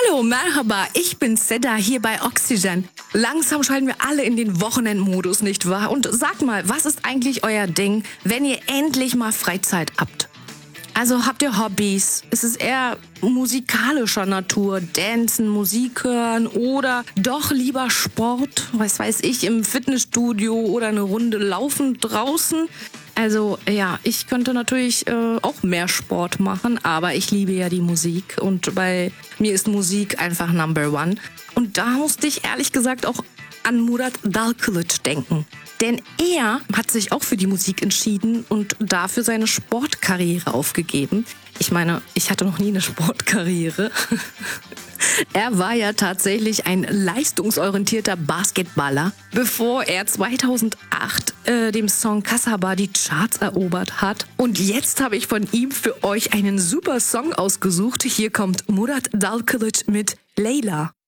Hallo, Merhaba, ich bin Seda hier bei Oxygen. Langsam schalten wir alle in den Wochenendmodus, nicht wahr? Und sag mal, was ist eigentlich euer Ding, wenn ihr endlich mal Freizeit habt? Also habt ihr Hobbys? Ist es eher musikalischer Natur, Dancen, Musik hören oder doch lieber Sport? Was weiß ich, im Fitnessstudio oder eine Runde laufen draußen? Also ja, ich könnte natürlich auch mehr Sport machen, aber ich liebe ja die Musik und bei mir ist Musik einfach Number One. Und da musste ich ehrlich gesagt auch an Murat Dalkılıç denken. Denn er hat sich auch für die Musik entschieden und dafür seine Sportkarriere aufgegeben. Ich meine, ich hatte noch nie eine Sportkarriere. Er war ja tatsächlich ein leistungsorientierter Basketballer, bevor er 2008 dem Song Kasaba die Charts erobert hat. Und jetzt habe ich von ihm für euch einen super Song ausgesucht. Hier kommt Murat Dalkılıç mit Leyla.